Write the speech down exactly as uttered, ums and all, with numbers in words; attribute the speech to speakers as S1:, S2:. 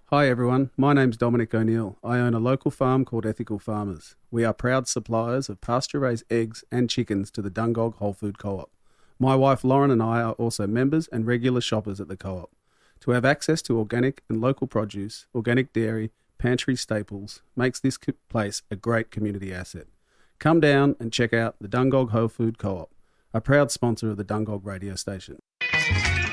S1: Hi everyone, my name's Dominic O'Neill. I own a local farm called Ethical Farmers. We are proud suppliers of pasture-raised eggs and chickens to the Dungog Whole Food Co-op. My wife Lauren and I are also members and regular shoppers at the co-op. To have access to organic and local produce, organic dairy, pantry staples makes this place a great community asset. Come down and check out the Dungog Whole Food Co-op, a proud sponsor of the Dungog radio station.